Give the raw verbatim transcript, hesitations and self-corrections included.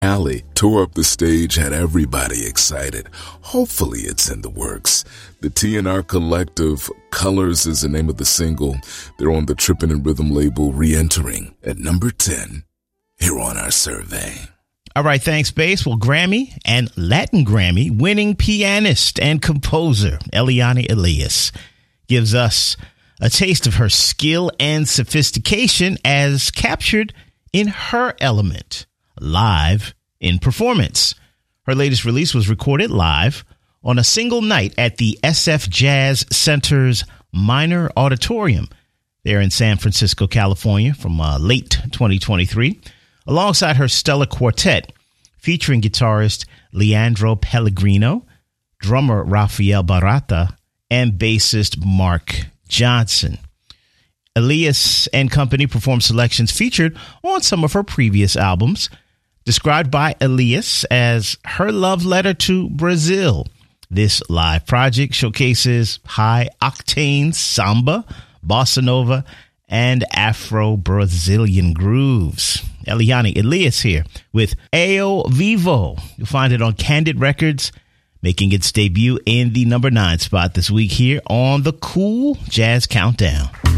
Allie tore up the stage, had everybody excited. Hopefully it's in the works. The T N R Collective, Colors is the name of the single. They're on the Trippin' and Rhythm label, re-entering at number ten here on our survey. All right, thanks, Bass. Well, Grammy and Latin Grammy winning pianist and composer Eliane Elias gives us a taste of her skill and sophistication as captured in Her Element, live in performance. Her latest release was recorded live on a single night at the S F Jazz Center's Minor Auditorium there in San Francisco, California from uh, late twenty twenty-three, alongside her stellar quartet featuring guitarist Leandro Pellegrino, drummer Rafael Barata, and bassist Mark Johnson. Elias and company performed selections featured on some of her previous albums, described by Elias as her love letter to Brazil. This live project showcases high-octane samba, bossa nova, and Afro-Brazilian grooves. Eliane Elias here with Ao Vivo. You'll find it on Candid Records, making its debut in the number nine spot this week here on the Cool Jazz Countdown.